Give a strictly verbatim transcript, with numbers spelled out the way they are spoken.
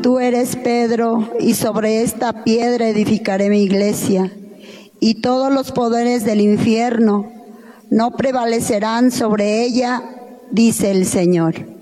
Tú eres Pedro, y sobre esta piedra edificaré mi iglesia, y todos los poderes del infierno no prevalecerán sobre ella, dice el Señor.